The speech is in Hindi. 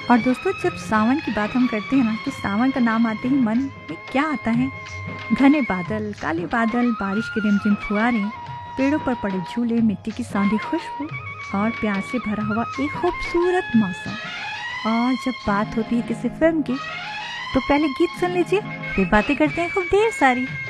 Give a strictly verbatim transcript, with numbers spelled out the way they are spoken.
और दोस्तों, जब सावन की बात हम करते हैं ना, तो सावन का नाम आते ही मन में क्या आता है? घने बादल, काले बादल, बारिश की रिमझिम फुहारें, पेड़ों पर पड़े झूले, मिट्टी की सौंधी खुशबू और प्यार से भरा हुआ एक खूबसूरत मौसम। और जब बात होती है किसी फिल्म की, तो पहले गीत सुन लीजिए, फिर बातें करते हैं खूब ढेर सारी।